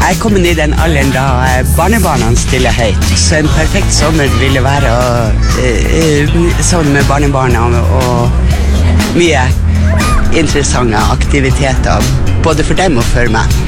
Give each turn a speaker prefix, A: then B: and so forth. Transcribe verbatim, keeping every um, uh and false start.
A: Jeg er kommet i den alderen da barnebarna stiller høyt, så en perfekt sommer ville være uh, sånn med barnebarna og mye interessante aktiviteter, både for dem og for meg.